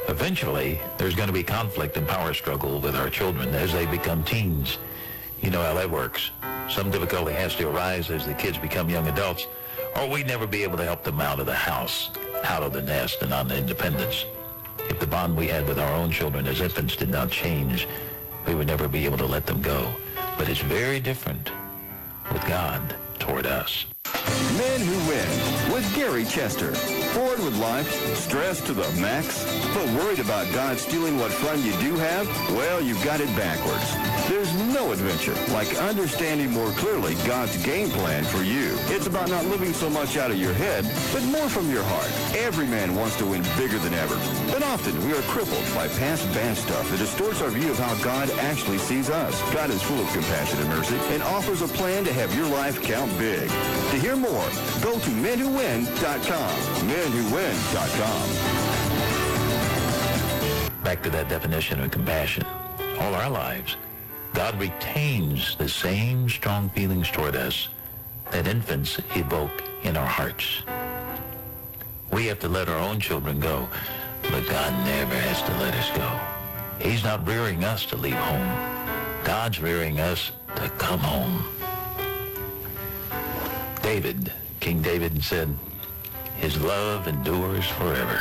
Eventually, there's going to be conflict and power struggle with our children as they become teens. You know how that works. Some difficulty has to arise as the kids become young adults, or we'd never be able to help them out of the house, out of the nest, and on to independence. If the bond we had with our own children as infants did not change, we would never be able to let them go. But it's very different with God toward us. Men Who Win with Gary Chester. Bored with life, stressed to the max, but worried about God stealing what fun you do have? Well, you've got it backwards. There's no adventure like understanding more clearly God's game plan for you. It's about not living so much out of your head, but more from your heart. Every man wants to win bigger than ever, but often we are crippled by past bad stuff that distorts our view of how God actually sees us. God is full of compassion and mercy and offers a plan to have your life count big. To hear more, go to menwhowin.com. menwhowin.com. Back to that definition of compassion. All our lives, God retains the same strong feelings toward us that infants evoke in our hearts. We have to let our own children go, but God never has to let us go. He's not rearing us to leave home. God's rearing us to come home. King David said, his love endures forever.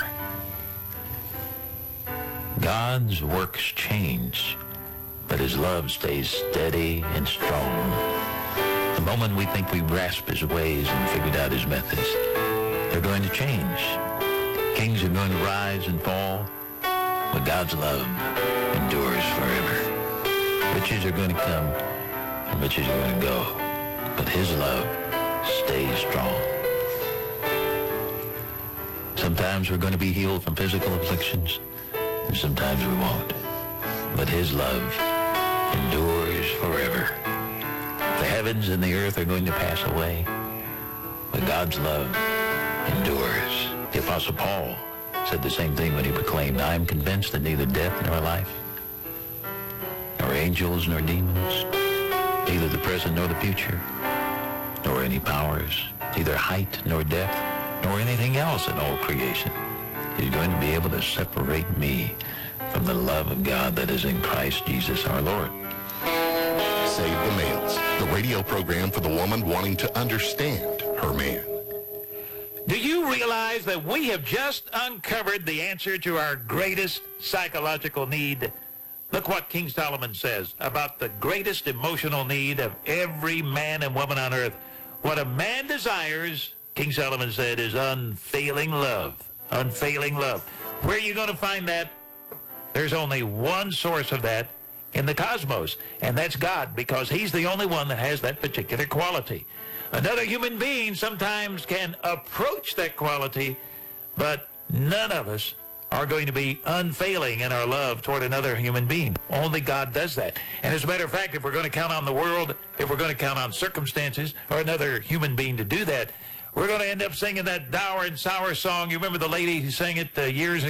God's works change, but his love stays steady and strong. The moment we think we grasped his ways and figured out his methods, they're going to change. Kings are going to rise and fall, but God's love endures forever. Riches are going to come, and riches are going to go, but his love stays strong. Sometimes we're going to be healed from physical afflictions, and sometimes we won't. But his love endures forever. The heavens and the earth are going to pass away, but God's love endures. The Apostle Paul said the same thing when he proclaimed, I am convinced that neither death nor life, nor angels nor demons, neither the present nor the future, nor any powers, neither height nor depth, nor anything else in all creation is going to be able to separate me from the love of God that is in Christ Jesus our Lord. Save the Males, the radio program for the woman wanting to understand her man. Do you realize that we have just uncovered the answer to our greatest psychological need? Look what King Solomon says about the greatest emotional need of every man and woman on earth. What a man desires, King Solomon said, is unfailing love. Unfailing love. Where are you going to find that? There's only one source of that in the cosmos, and that's God, because he's the only one that has that particular quality. Another human being sometimes can approach that quality, but none of us are going to be unfailing in our love toward another human being. Only God does that. And as a matter of fact, if we're going to count on the world, if we're going to count on circumstances or another human being to do that, we're going to end up singing that dour and sour song. You remember the lady who sang it years ago?